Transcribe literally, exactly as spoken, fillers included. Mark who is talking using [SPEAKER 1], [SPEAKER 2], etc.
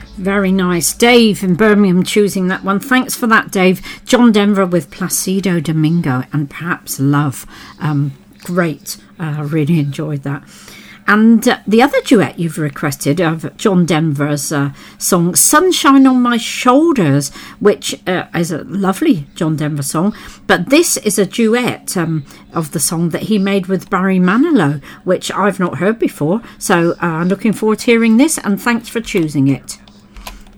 [SPEAKER 1] Very nice. Dave in Birmingham choosing that one. Thanks for that, Dave. John Denver with Placido Domingo and Perhaps Love. Um, great. I uh, really enjoyed that. And uh, the other duet you've requested of John Denver's uh, song Sunshine on My Shoulders, which uh, is a lovely John Denver song. But this is a duet um, of the song that he made with Barry Manilow, which I've not heard before. So I'm uh, looking forward to hearing this, and thanks for choosing it.